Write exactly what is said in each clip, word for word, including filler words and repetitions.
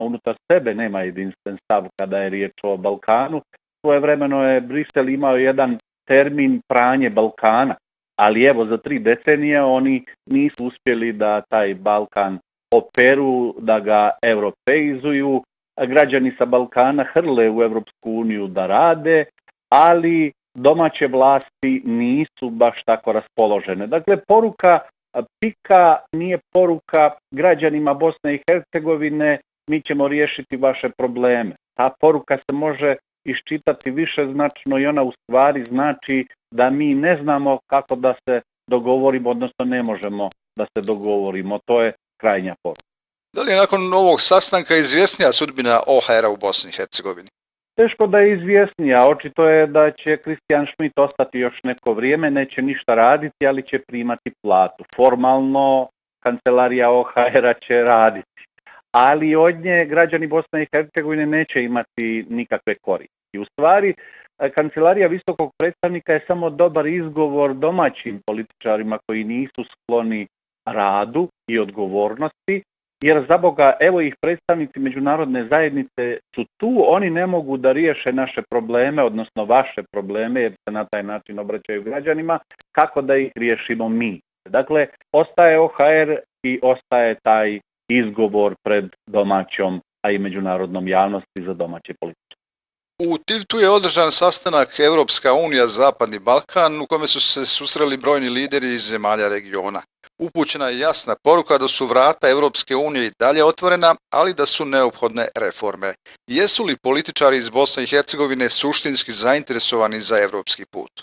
unutar sebe nema jedinstven stav kada je riječ o Balkanu. Svojevremeno je Brisel imao jedan termin pranje Balkana, ali evo za tri decenije oni nisu uspjeli da taj Balkan operu, da ga europeizuju. Građani sa Balkana hrle u Europsku uniju da rade, ali domaće vlasti nisu baš tako raspoložene. Dakle, poruka pika nije poruka građanima Bosne i Hercegovine, mi ćemo riješiti vaše probleme. Ta poruka se može iščitati višeznačno i ona u stvari znači da mi ne znamo kako da se dogovorimo, odnosno ne možemo da se dogovorimo. To je krajnja poruka. Da li je nakon ovog sastanka izvjesnija sudbina O H R-a u Bosni i Hercegovini? Teško da je izvjesnija. Očito je da će Christian Schmidt ostati još neko vrijeme, neće ništa raditi, ali će primati platu. Formalno kancelarija O H R-a će raditi, ali od nje građani Bosne i Hercegovine neće imati nikakve koristi. U stvari, kancelarija visokog predstavnika je samo dobar izgovor domaćim političarima koji nisu skloni radu i odgovornosti, jer za Boga, evo ih predstavnici međunarodne zajednice su tu, oni ne mogu da riješe naše probleme, odnosno vaše probleme, jer se na taj način obraćaju građanima, kako da ih riješimo mi. Dakle, ostaje O H R i ostaje taj izgovor pred domaćom, a i međunarodnom javnosti za domaće politike. U Tivtu je održan sastanak Evropska unija Zapadni Balkan u kome su se susreli brojni lideri iz zemalja regiona. Upućena je jasna poruka da su vrata Evropske unije i dalje otvorena, ali da su neophodne reforme. Jesu li političari iz Bosne i Hercegovine suštinski zainteresovani za evropski put?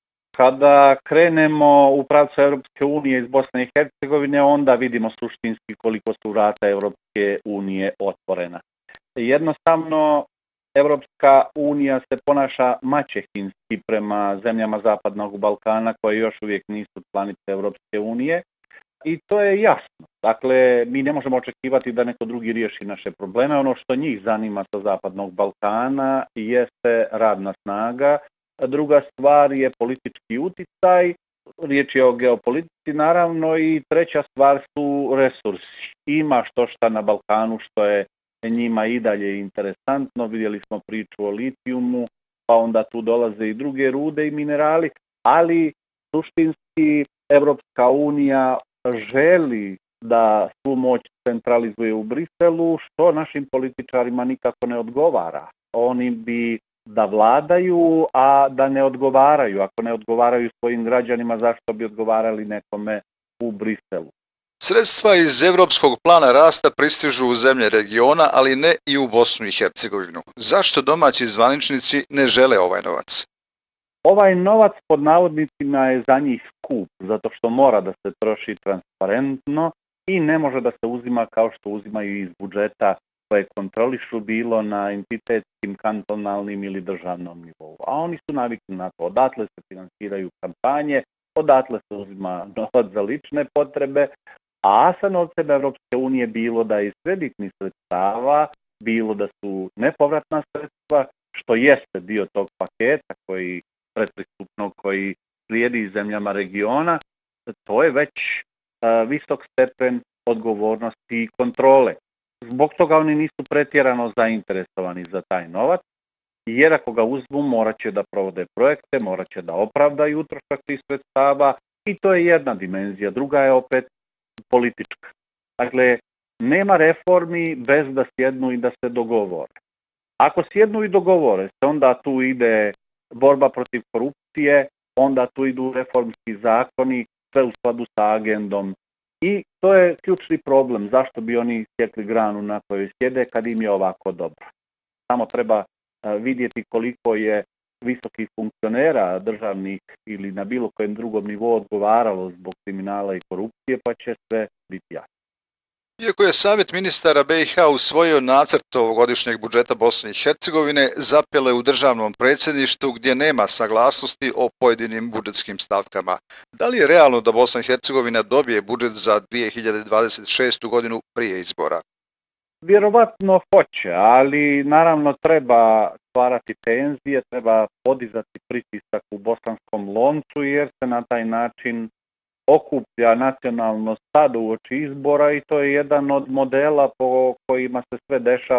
Kada krenemo u pravcu Evropske unije iz Bosne i Hercegovine, onda vidimo suštinski koliko su vrata Evropske unije otvorena. Jednostavno, Evropska unija se ponaša maćehinski prema zemljama Zapadnog Balkana koje još uvijek nisu članice Evropske unije i to je jasno. Dakle, mi ne možemo očekivati da neko drugi riješi naše probleme. Ono što njih zanima sa Zapadnog Balkana jeste radna snaga. Druga stvar je politički uticaj, riječ je o geopolitici naravno i treća stvar su resursi. Ima što šta na Balkanu što je njima i dalje interesantno, vidjeli smo priču o litijumu, pa onda tu dolaze i druge rude i minerali, ali suštinski Evropska unija želi da svu moć centralizuje u Briselu, što našim političarima nikako ne odgovara. Oni bi da vladaju, a da ne odgovaraju. Ako ne odgovaraju svojim građanima, zašto bi odgovarali nekome u Briselu? Sredstva iz Evropskog plana rasta pristižu u zemlje regiona, ali ne i u Bosnu i Hercegovinu. Zašto domaći zvaničnici ne žele ovaj novac? Ovaj novac pod navodnicima je za njih skup, zato što mora da se troši transparentno i ne može da se uzima kao što uzimaju iz budžeta koje kontrolišu bilo na entitetskim, kantonalnim ili državnom nivou. A oni su navikli na to. Odatle se finansiraju kampanje, odatle se uzima novac za lične potrebe, a sa novcem Evropske unije bilo da je iz kreditnih sredstava, bilo da su nepovratna sredstva, što jeste dio tog paketa koji predpristupnog koji slijedi zemljama regiona, to je već uh, visok stepen odgovornosti i kontrole. Zbog toga oni nisu pretjerano zainteresovani za taj novac, jer ako ga uzmu morat će da provode projekte, morat će da opravdaju utrošak tih sredstava i to je jedna dimenzija. Druga je opet politička. Dakle, nema reformi bez da sjednu i da se dogovore. Ako sjednu i dogovore se, onda tu ide borba protiv korupcije, onda tu idu reformski zakoni, sve u skladu sa agendom. I to je ključni problem. Zašto bi oni sjekli granu na kojoj sjede kad im je ovako dobro? Samo treba vidjeti koliko je visokih funkcionera državnih ili na bilo kojem drugom nivou odgovaralo zbog kriminala i korupcije, pa će sve biti jasno. Iako je Savjet ministara B i H usvojio nacrt ovogodišnjeg budžeta Bosne i Hercegovine, zapelo je u državnom predsjedništvu gdje nema saglasnosti o pojedinim budžetskim stavkama. Da li je realno da Bosna i Hercegovina dobije budžet za dvije hiljade dvadeset šestu godinu prije izbora? Vjerovatno hoće, ali naravno treba stvarati tenzije, treba podizati pritisak u bosanskom loncu jer se na taj način okuplja nacionalno stado uoči izbora i to je jedan od modela po kojima se sve dešava